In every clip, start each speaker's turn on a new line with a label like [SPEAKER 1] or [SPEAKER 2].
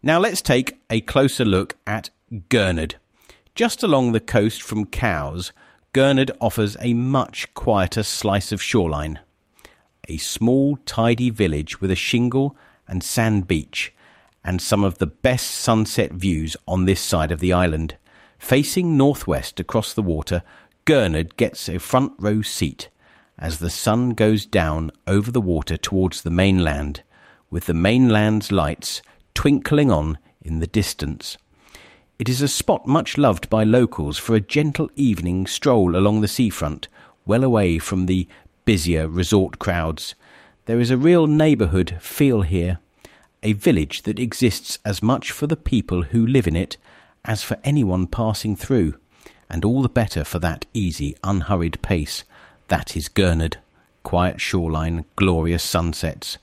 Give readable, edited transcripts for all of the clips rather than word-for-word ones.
[SPEAKER 1] Now let's take a closer look at Gurnard. Just along the coast from Cowes, Gurnard offers a much quieter slice of shoreline. A small, tidy village with a shingle and sand beach, and some of the best sunset views on this side of the island. Facing northwest across the water, Gurnard gets a front row seat as the sun goes down over the water towards the mainland, with the mainland's lights twinkling on in the distance. It is a spot much loved by locals for a gentle evening stroll along the seafront, well away from the busier resort crowds. There is a real neighbourhood feel here, a village that exists as much for the people who live in it as for anyone passing through, and all the better for that easy, unhurried pace. That is Gurnard. Quiet shoreline, glorious sunsets.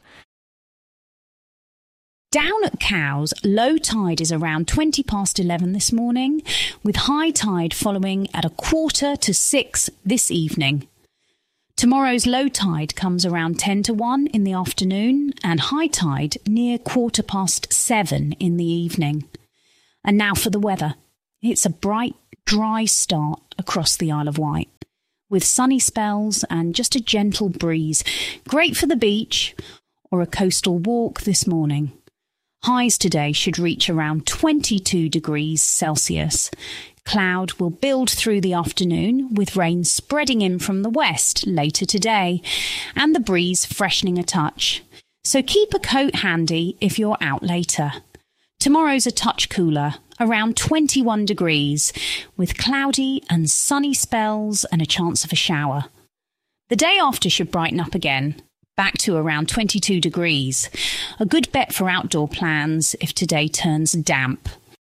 [SPEAKER 2] Down at Cowes, low tide is around 11:20 this morning, with high tide following at 5:45 this evening. Tomorrow's low tide comes around 1:50 in the afternoon and high tide near 7:15 in the evening. And now for the weather. It's a bright, dry start across the Isle of Wight, with sunny spells and just a gentle breeze. Great for the beach or a coastal walk this morning. Highs today should reach around 22 degrees Celsius. Cloud will build through the afternoon, with rain spreading in from the west later today, and the breeze freshening a touch. So keep a coat handy if you're out later. Tomorrow's a touch cooler, around 21 degrees, with cloudy and sunny spells and a chance of a shower. The day after should brighten up again, back to around 22 degrees. A good bet for outdoor plans if today turns damp.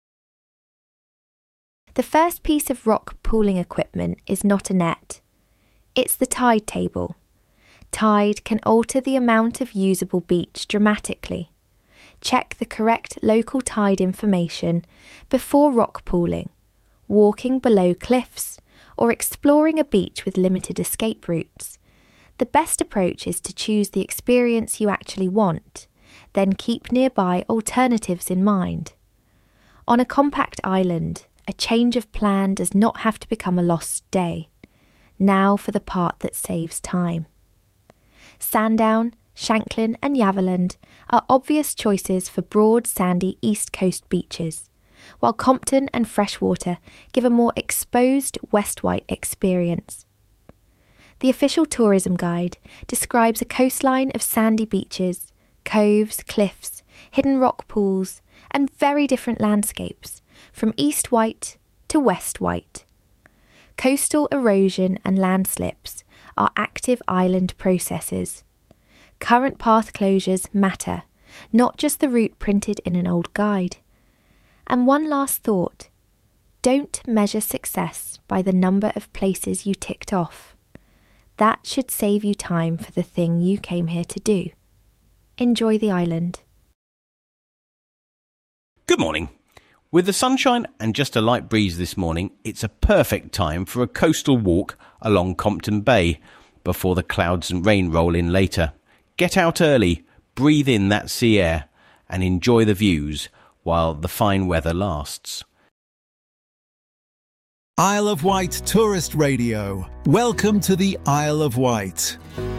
[SPEAKER 3] The first piece of rock pooling equipment is not a net. It's the tide table. Tide can alter the amount of usable beach dramatically. Check the correct local tide information before rock pooling, walking below cliffs, or exploring a beach with limited escape routes. The best approach is to choose the experience you actually want, then keep nearby alternatives in mind. On a compact island, a change of plan does not have to become a lost day. Now for the part that saves time. Sandown, Shanklin and Yaverland are obvious choices for broad, sandy East Coast beaches, while Compton and Freshwater give a more exposed West Wight experience. The official tourism guide describes a coastline of sandy beaches, coves, cliffs, hidden rock pools, and very different landscapes, from East Wight to West Wight. Coastal erosion and landslips are active island processes. Current path closures matter, not just the route printed in an old guide. And one last thought, don't measure success by the number of places you ticked off. That should save you time for the thing you came here to do. Enjoy the island.
[SPEAKER 1] Good morning. With the sunshine and just a light breeze this morning, it's a perfect time for a coastal walk along Compton Bay before the clouds and rain roll in later. Get out early, breathe in that sea air, and enjoy the views while the fine weather lasts.
[SPEAKER 4] Isle of Wight Tourist Radio. Welcome to the Isle of Wight.